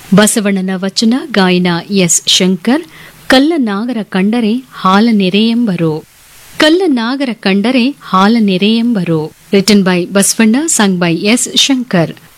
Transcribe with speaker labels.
Speaker 1: ಬಸವಣ್ಣನ ವಚನ ಗಾಯನ ಎಸ್ ಶಂಕರ್. ಕಲ್ಲ ನಾಗರ ಕಂಡರೆ ಹಾಲ ನೆರೆಯೆಂಬರು. ಕಲ್ಲ ನಾಗರ ಕಂಡರೆ ಹಾಲ ನೆರೆಯೆಂಬರು. Written by Basavanna, sung by S Shankar.